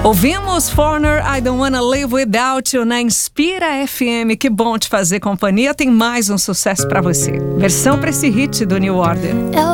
Ouvimos Foreigner, I Don't Wanna Live Without You na Inspira FM. Que bom te fazer companhia. Tem mais um sucesso pra você. Versão pra esse hit do New Order.